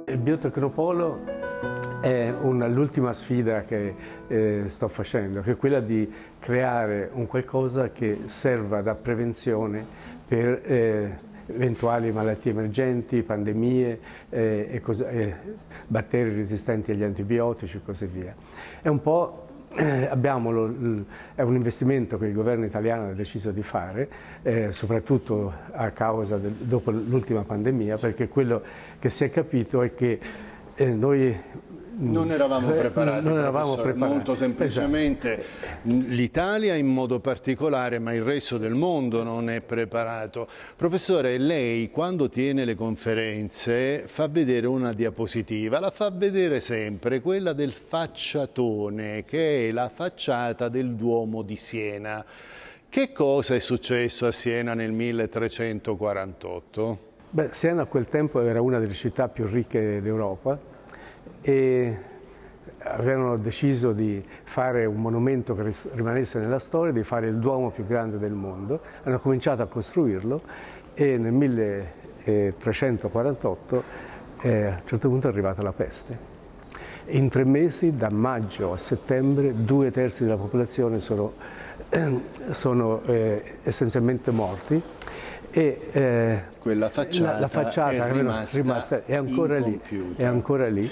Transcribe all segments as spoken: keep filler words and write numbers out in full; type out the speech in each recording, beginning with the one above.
Il Biotecnopolo è una, l'ultima sfida che eh, sto facendo, che è quella di creare un qualcosa che serva da prevenzione per eh, eventuali malattie emergenti, pandemie, eh, e cos- eh, batteri resistenti agli antibiotici e così via. È un po' Eh, abbiamo lo, l, è un investimento che il governo italiano ha deciso di fare, eh, soprattutto a causa del, dopo l'ultima pandemia, perché quello che si è capito è che eh, noi non eravamo preparati, non eravamo preparati. Molto semplicemente, esatto. L'Italia in modo particolare, ma il resto del mondo non è preparato. Professore, lei quando tiene le conferenze fa vedere una diapositiva, la fa vedere sempre, quella del facciatone, che è la facciata del Duomo di Siena. Che cosa è successo a Siena nel milletrecentoquarantotto? Beh, Siena a quel tempo era una delle città più ricche d'Europa e avevano deciso di fare un monumento che rimanesse nella storia, di fare il Duomo più grande del mondo. Hanno cominciato a costruirlo e nel milletrecentoquarantotto eh, a un certo punto è arrivata la peste. E in tre mesi, da maggio a settembre, due terzi della popolazione sono, eh, sono eh, essenzialmente morti. E eh, quella facciata, la, la facciata è rimasta, rimasta, è ancora lì, è ancora lì.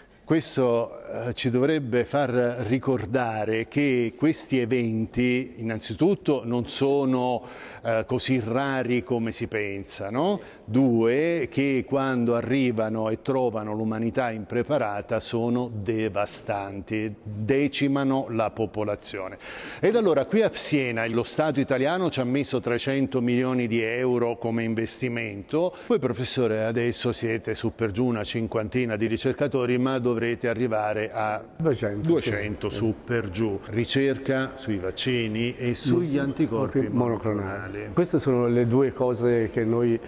Questo eh, ci dovrebbe far ricordare che questi eventi innanzitutto non sono eh, così rari come si pensa, no? Due, che quando arrivano e trovano l'umanità impreparata sono devastanti, decimano la popolazione. Ed allora qui a Siena lo Stato italiano ci ha messo trecento milioni di euro come investimento. Voi professore adesso siete su per giù una cinquantina di ricercatori, ma dovrete arrivare a duecento, duecento sì. Su per giù. Ricerca sui vaccini e sugli anticorpi monoclonali. Queste sono le due cose che noi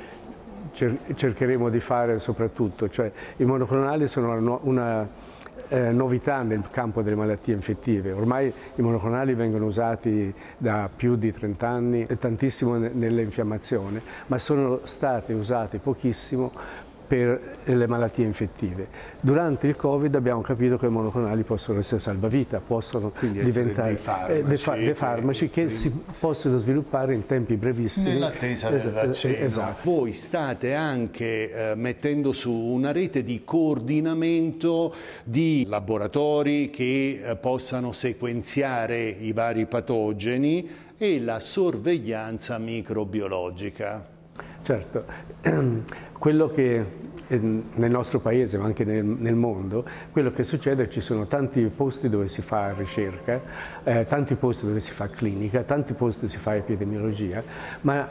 cercheremo di fare soprattutto, cioè i monoclonali sono una eh, novità nel campo delle malattie infettive. Ormai i monoclonali vengono usati da più di trenta anni e tantissimo nell'infiammazione, ma sono stati usati pochissimo per le malattie infettive. Durante il Covid abbiamo capito che i monoclonali possono essere salvavita, possono Quindi diventare dei farmaci, eh, dei, fa dei farmaci che quindi si possono sviluppare in tempi brevissimi. Nell'attesa del esatto, vaccino. Esatto. Voi state anche eh, mettendo su una rete di coordinamento di laboratori che eh, possano sequenziare i vari patogeni e la sorveglianza microbiologica. Certo, quello che nel nostro paese, ma anche nel, nel mondo, quello che succede è che ci sono tanti posti dove si fa ricerca, eh, tanti posti dove si fa clinica, tanti posti dove si fa epidemiologia, ma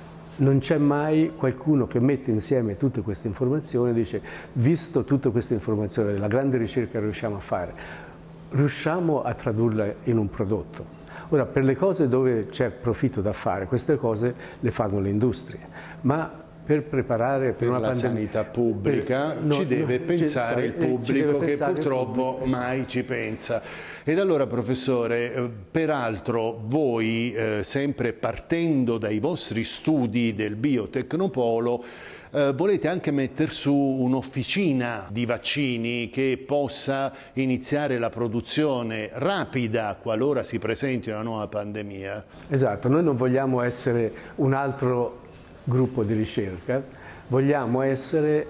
non c'è mai qualcuno che mette insieme tutte queste informazioni e dice, visto tutte queste informazioni, la grande ricerca che riusciamo a fare, riusciamo a tradurla in un prodotto. Ora, per le cose dove c'è profitto da fare, queste cose le fanno le industrie, ma per preparare per, per una la pandemia, sanità pubblica per, no, ci deve no, pensare il pubblico che purtroppo pubblico, mai ci pensa. Ed allora professore, eh, peraltro voi eh, sempre partendo dai vostri studi del Biotecnopolo eh, volete anche mettere su un'officina di vaccini che possa iniziare la produzione rapida qualora si presenti una nuova pandemia. Esatto, noi non vogliamo essere un altro gruppo di ricerca, vogliamo essere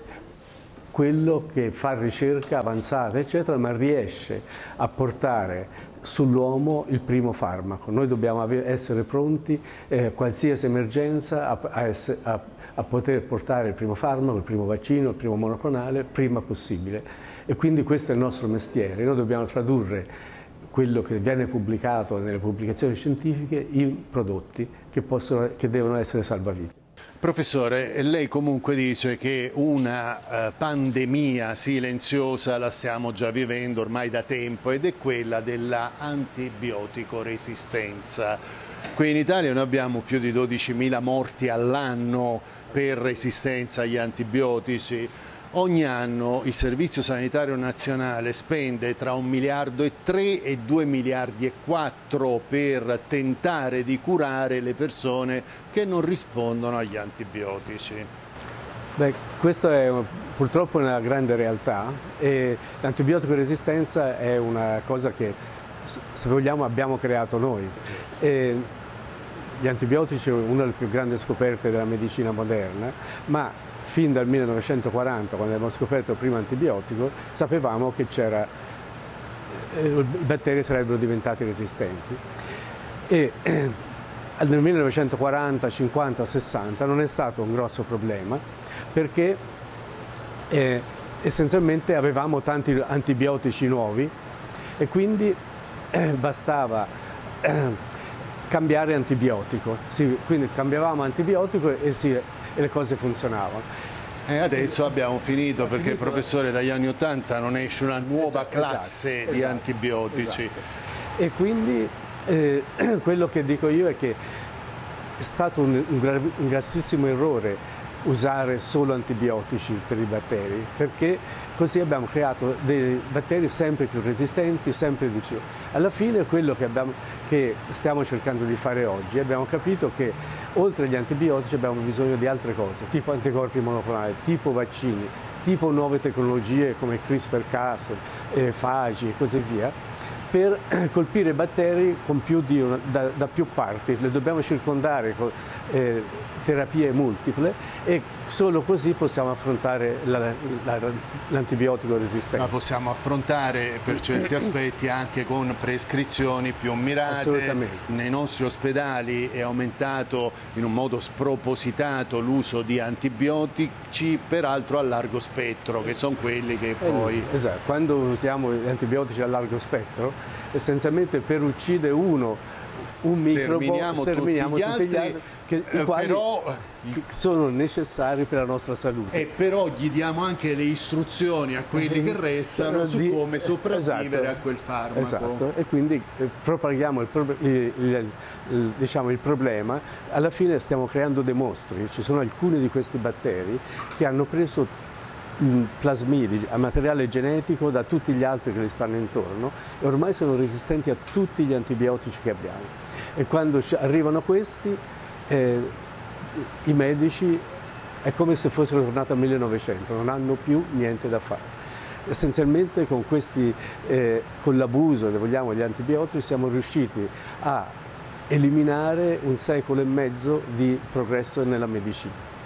quello che fa ricerca avanzata, eccetera, ma riesce a portare sull'uomo il primo farmaco. Noi dobbiamo essere pronti eh, a qualsiasi emergenza a, a, essere, a, a poter portare il primo farmaco, il primo vaccino, il primo monoclonale, prima possibile. E quindi questo è il nostro mestiere. Noi dobbiamo tradurre quello che viene pubblicato nelle pubblicazioni scientifiche in prodotti che, possono, che devono essere salvavite. Professore, lei comunque dice che una uh, pandemia silenziosa la stiamo già vivendo ormai da tempo ed è quella della antibiotico resistenza. Qui in Italia noi abbiamo più di dodicimila morti all'anno per resistenza agli antibiotici. Ogni anno il Servizio Sanitario Nazionale spende tra un miliardo e tre e due miliardi e quattro per tentare di curare le persone che non rispondono agli antibiotici. Beh, questo è purtroppo una grande realtà e l'antibiotico resistenza è una cosa che, se vogliamo, abbiamo creato noi. E gli antibiotici sono una delle più grandi scoperte della medicina moderna, ma fin dal millenovecentoquaranta, quando abbiamo scoperto il primo antibiotico, sapevamo che c'era, eh, i batteri sarebbero diventati resistenti. E nel millenovecentoquaranta, cinquanta, sessanta non è stato un grosso problema perché eh, essenzialmente avevamo tanti antibiotici nuovi e quindi eh, bastava eh, cambiare antibiotico. Sì, quindi cambiavamo antibiotico e, sì, e le cose funzionavano. E adesso abbiamo finito perché finito. Professore, dagli anni ottanta non esce una nuova esatto, classe esatto, di esatto, antibiotici. Esatto. E quindi eh, quello che dico io è che è stato un, un, un grossissimo errore usare solo antibiotici per i batteri, perché così abbiamo creato dei batteri sempre più resistenti, sempre di più. Alla fine quello che, abbiamo, che stiamo cercando di fare oggi, abbiamo capito che oltre agli antibiotici abbiamo bisogno di altre cose, tipo anticorpi monoclonali, tipo vaccini, tipo nuove tecnologie come CRISPR Cas, eh, fagi e così via, per colpire i batteri con più di una, da, da più parti. Le dobbiamo circondare con eh, terapie multiple e solo così possiamo affrontare la, la, l'antibiotico resistenza. Ma possiamo affrontare per certi aspetti anche con prescrizioni più mirate. Nei nostri ospedali è aumentato in un modo spropositato l'uso di antibiotici, peraltro a largo spettro, che sono quelli che poi... Esatto, quando usiamo gli antibiotici a largo spettro, essenzialmente per uccidere uno un sterminiamo, microbo, sterminiamo tutti gli altri, tutti gli altri che, eh, i quali però, sono necessari per la nostra salute. E però gli diamo anche le istruzioni a quelli che restano di, su come sopravvivere esatto, a quel farmaco. Esatto, e quindi eh, propaghiamo il, il, il, il, diciamo, il problema. Alla fine stiamo creando dei mostri. Ci sono alcuni di questi batteri che hanno preso plasmidi, a materiale genetico da tutti gli altri che li stanno intorno e ormai sono resistenti a tutti gli antibiotici che abbiamo. E quando arrivano questi, eh, i medici è come se fossero tornati al millenovecento, non hanno più niente da fare. Essenzialmente con questi, eh, con l'abuso, se vogliamo, degli antibiotici siamo riusciti a eliminare un secolo e mezzo di progresso nella medicina.